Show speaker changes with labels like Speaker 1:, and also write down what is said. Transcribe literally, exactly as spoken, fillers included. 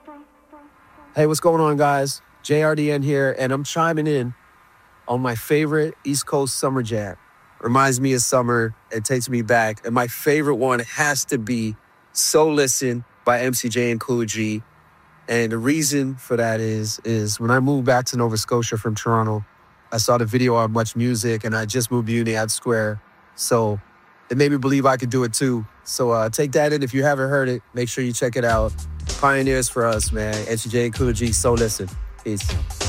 Speaker 1: Hey, what's going on, guys? J R D N here, and I'm chiming in on my favorite East Coast summer jam. Reminds me of summer. It takes me back. And my favorite one has to be So Listen by M C J and Cool G. And the reason for that is, is when I moved back to Nova Scotia from Toronto, I saw the video on Much Music, and I just moved to Uniad Square. So it made me believe I could do it too. So uh, take that in. If you haven't heard it, make sure you check it out. Pioneers for us, man. M C J and Cool G, So Listen. Peace.